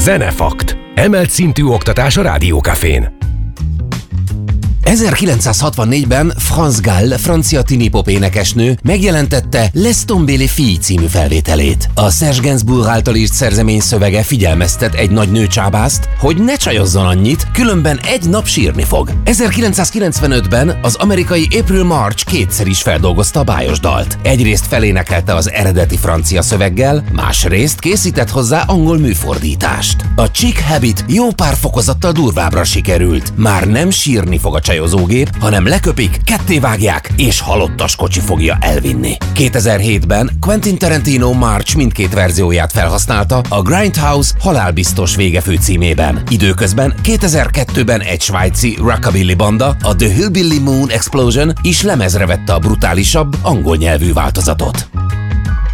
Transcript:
Zenefakt. Emelt szintű oktatás a Rádiókafén. 1964-ben France Gall, francia tini-pop énekesnő megjelentette Les Tombées les filles című felvételét. A Serge Gainsbourg által írt szerzemény szövege figyelmeztet egy nagy nőcsábászt, hogy ne csajozzon annyit, különben egy nap sírni fog. 1995-ben az amerikai April March kétszer is feldolgozta a bájos dalt. Egyrészt felénekelte az eredeti francia szöveggel, másrészt készített hozzá angol műfordítást. A Chick Habit jó pár fokozattal durvábbra sikerült. Már nem sírni fog a csajozógép, hanem leköpik, kettévágják, és halottas kocsi fogja elvinni. 2007-ben Quentin Tarantino March mindkét verzióját felhasználta a Grindhouse halálbiztos vége főcímében. Időközben 2002-ben egy svájci rockabilly banda, a The Hillbilly Moon Explosion is lemezre vette a brutálisabb, angol nyelvű változatot.